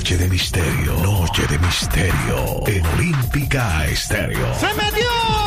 Noche de misterio. Noche de misterio. En Olímpica Estéreo. ¡Se metió!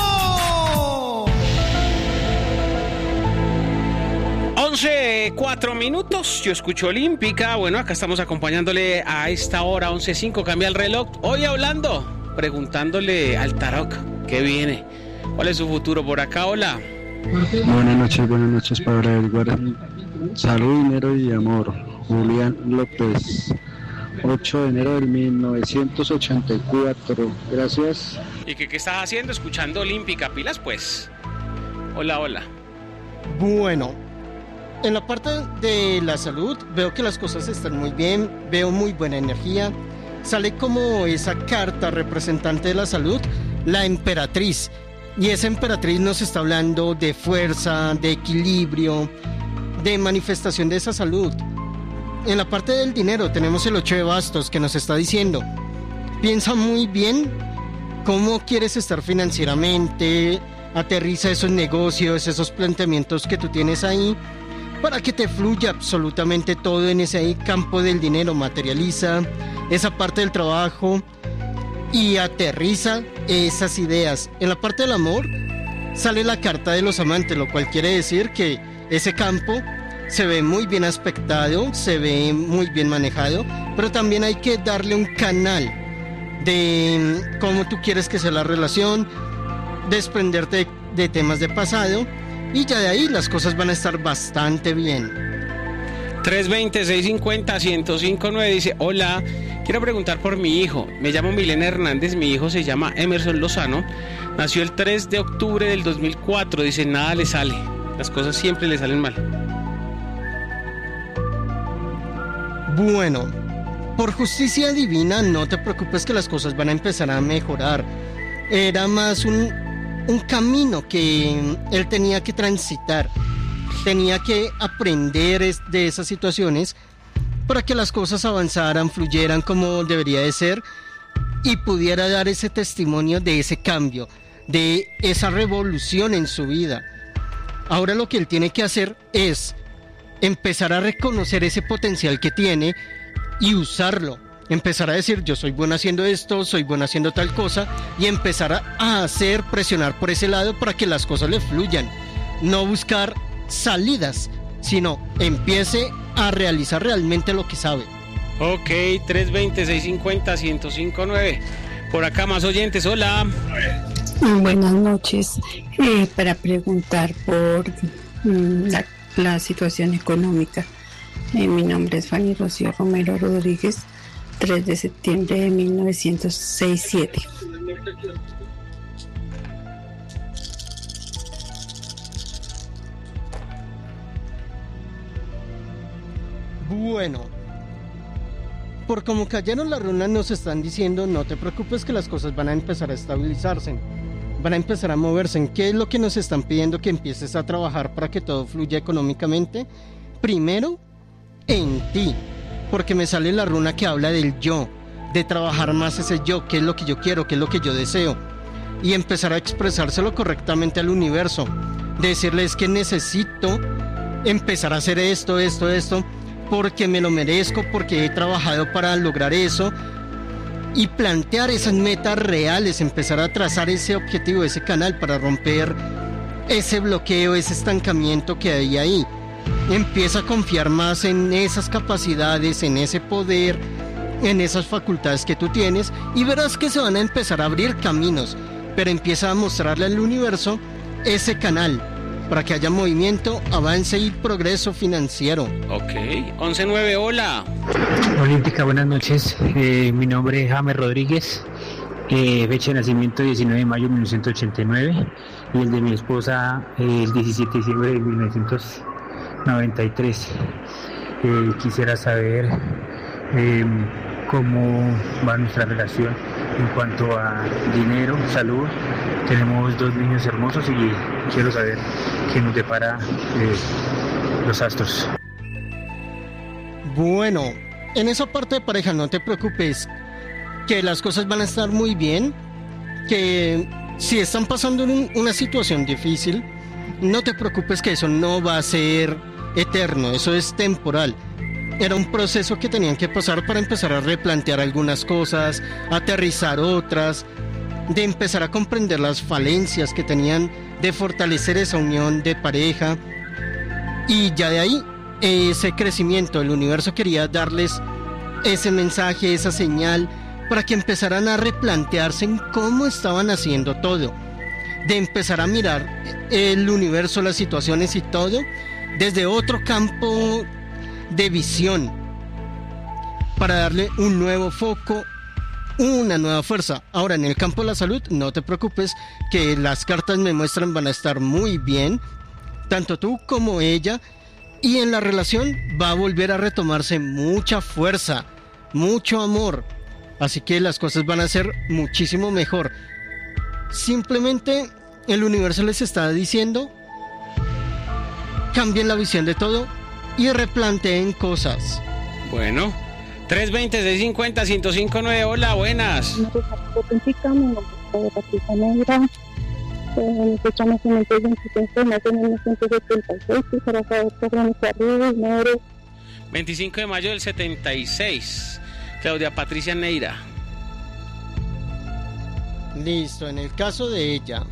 11:04. Yo escucho Olímpica. Bueno, acá estamos acompañándole a esta hora, 11:05. Cambia el reloj. Hoy hablando, preguntándole al Tarot qué viene. ¿Cuál es su futuro por acá? Hola. Buenas noches para Edgar. Salud, dinero y amor. Julián López, 8 de enero del 1984. Gracias. ¿Y qué estás haciendo? Escuchando Olímpica. Pilas, pues. Hola. Bueno, en la parte de la salud veo que las cosas están muy bien, veo muy buena energía. Sale como esa carta representante de la salud, la emperatriz. Y esa emperatriz nos está hablando de fuerza, de equilibrio, de manifestación de esa salud. En la parte del dinero tenemos el 8 de bastos que nos está diciendo: piensa muy bien cómo quieres estar financieramente, aterriza esos negocios, esos planteamientos que tú tienes ahí para que te fluya absolutamente todo en ese campo del dinero. Materializa esa parte del trabajo y aterriza esas ideas. En la parte del amor sale la carta de los amantes, lo cual quiere decir que ese campo se ve muy bien aspectado, se ve muy bien manejado, pero también hay que darle un canal de cómo tú quieres que sea la relación, desprenderte de temas de pasado, y ya de ahí las cosas van a estar bastante bien. 320-650-1059 dice: hola, quiero preguntar por mi hijo. Me llamo Milena Hernández, mi hijo se llama Emerson Lozano, nació el 3 de octubre del 2004. Dice, nada le sale, las cosas siempre le salen mal. Bueno, por justicia divina, no te preocupes que las cosas van a empezar a mejorar. Era más un camino que él tenía que transitar. Tenía que aprender de esas situaciones para que las cosas avanzaran, fluyeran como debería de ser, y pudiera dar ese testimonio de ese cambio, de esa revolución en su vida. Ahora lo que él tiene que hacer es empezar a reconocer ese potencial que tiene y usarlo. Empezar a decir, yo soy bueno haciendo esto, soy bueno haciendo tal cosa, y empezar a hacer, presionar por ese lado para que las cosas le fluyan. No buscar salidas, sino empiece a realizar realmente lo que sabe. Ok, 320-650-1059. Por acá más oyentes, hola. Buenas noches. Para preguntar por la situación económica. Mi nombre es Fanny Rocío Romero Rodríguez, 3 de septiembre de 1967. Bueno, por como cayeron las runas nos están diciendo, no te preocupes que las cosas van a empezar a estabilizarse, van a empezar a moverse. ¿Qué es lo que nos están pidiendo? Que empieces a trabajar para que todo fluya económicamente. Primero, en ti, porque me sale la runa que habla del yo, de trabajar más ese yo, qué es lo que yo quiero, qué es lo que yo deseo, y empezar a expresárselo correctamente al universo, decirles que necesito empezar a hacer esto, porque me lo merezco, porque he trabajado para lograr eso, y plantear esas metas reales, empezar a trazar ese objetivo, ese canal para romper ese bloqueo, ese estancamiento que hay ahí. Empieza a confiar más en esas capacidades, en ese poder, en esas facultades que tú tienes, y verás que se van a empezar a abrir caminos, pero empieza a mostrarle al universo ese canal para que haya movimiento, avance y progreso financiero. Ok, 11-9, hola. Olímpica, buenas noches. Mi nombre es James Rodríguez, fecha de nacimiento 19 de mayo de 1989, y el de mi esposa el 17 de diciembre de 1993. Quisiera saber cómo va nuestra relación en cuanto a dinero, salud. Tenemos 2 niños hermosos y quiero saber qué nos depara los astros. Bueno, en esa parte de pareja no te preocupes, que las cosas van a estar muy bien, que si están pasando una situación difícil, no te preocupes que eso no va a ser eterno, eso es temporal. era un proceso que tenían que pasar para empezar a replantear algunas cosas, aterrizar otras, de empezar a comprender las falencias que tenían, de fortalecer esa unión de pareja. Y ya de ahí, ese crecimiento, el universo quería darles ese mensaje, esa señal, para que empezaran a replantearse en cómo estaban haciendo todo, de empezar a mirar el universo, las situaciones y todo desde otro campo de visión, para darle un nuevo foco, una nueva fuerza. Ahora, en el campo de la salud, no te preocupes, que las cartas me muestran van a estar muy bien, tanto tú como ella, y en la relación va a volver a retomarse mucha fuerza, mucho amor, así que las cosas van a ser muchísimo mejor. Simplemente el universo les está diciendo: cambien la visión de todo y replanteen cosas. Bueno, 320-650-1059, hola, buenas. Mi nombre es Patricia Neira. Mi fecha de nacimiento es 25 de mayo de 1976. Quisiera saber sobre mi salud, dinero. 25 de mayo del 76. Claudia Patricia Neira. Listo, en el caso de ella,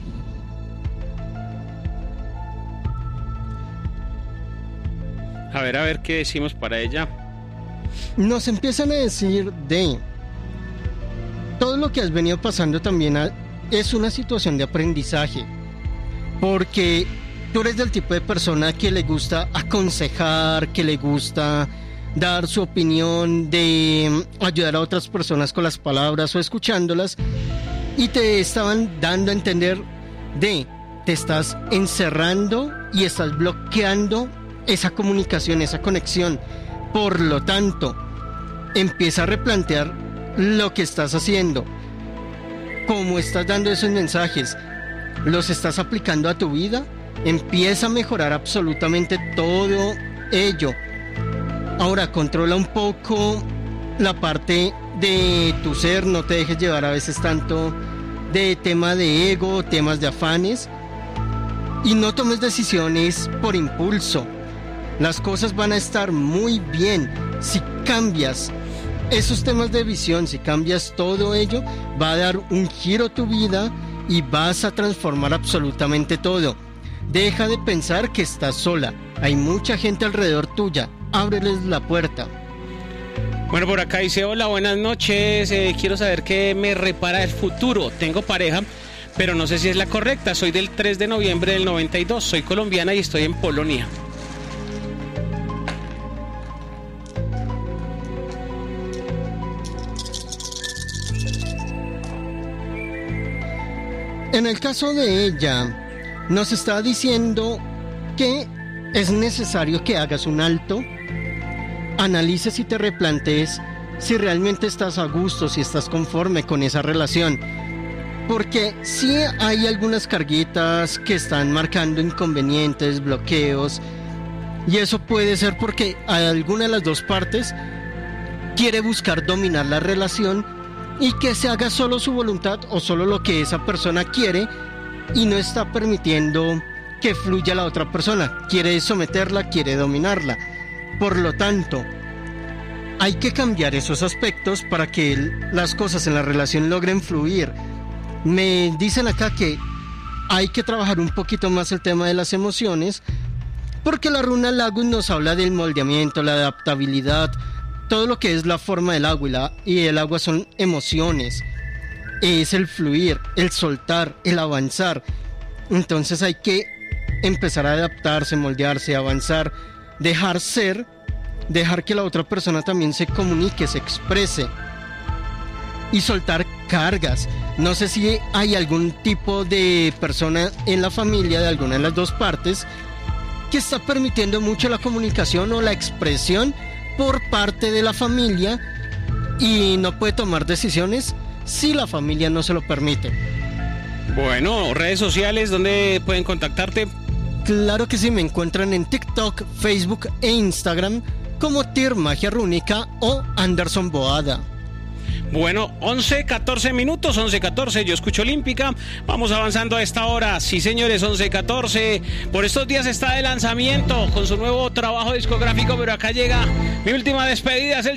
A ver qué decimos para ella. nos empiezan a decir de todo lo que has venido pasando también es una situación de aprendizaje, porque tú eres del tipo de persona que le gusta aconsejar, que le gusta dar su opinión, de ayudar a otras personas con las palabras o escuchándolas, y te estaban dando a entender de te estás encerrando y estás bloqueando esa comunicación, esa conexión. Por lo tanto, empieza a replantear lo que estás haciendo, cómo estás dando esos mensajes, los estás aplicando a tu vida. Empieza a mejorar absolutamente todo ello. Ahora, controla un poco la parte de tu ser, no te dejes llevar a veces tanto de tema de ego, temas de afanes, y no tomes decisiones por impulso. Las cosas van a estar muy bien si cambias esos temas de visión, si cambias todo ello, va a dar un giro a tu vida y vas a transformar absolutamente todo. Deja de pensar que estás sola, hay mucha gente alrededor tuya, ábreles la puerta. Bueno, por acá dice: hola, buenas noches, quiero saber qué me repara el futuro. Tengo pareja, pero no sé si es la correcta. Soy del 3 de noviembre del 92, soy colombiana y estoy en Polonia. En el caso de ella, nos está diciendo que es necesario que hagas un alto, analices y te replantees si realmente estás a gusto, si estás conforme con esa relación. Porque sí hay algunas carguitas que están marcando inconvenientes, bloqueos, y eso puede ser porque alguna de las dos partes quiere buscar dominar la relación y que se haga solo su voluntad o solo lo que esa persona quiere, y no está permitiendo que fluya la otra persona. Quiere someterla, quiere dominarla. Por lo tanto, hay que cambiar esos aspectos para que las cosas en la relación logren fluir. Me dicen acá que hay que trabajar un poquito más el tema de las emociones, porque la runa Lagus nos habla del moldeamiento, la adaptabilidad, todo lo que es la forma del agua, y el agua son emociones, es el fluir, el soltar, el avanzar. Entonces hay que empezar a adaptarse, moldearse, avanzar, dejar ser, dejar que la otra persona también se comunique, se exprese, y soltar cargas. No sé si hay algún tipo de persona en la familia de alguna de las dos partes que está permitiendo mucho la comunicación o la expresión por parte de la familia, y no puede tomar decisiones si la familia no se lo permite. Bueno, redes sociales, ¿dónde pueden contactarte? Claro que sí, me encuentran en TikTok, Facebook e Instagram como Tir Magia Rúnica o Anderson Boada. Bueno, 11:14 minutos, 11:14, yo escucho Olímpica, vamos avanzando a esta hora, sí señores, 11:14, por estos días está de lanzamiento con su nuevo trabajo discográfico, pero acá llega mi última despedida, es el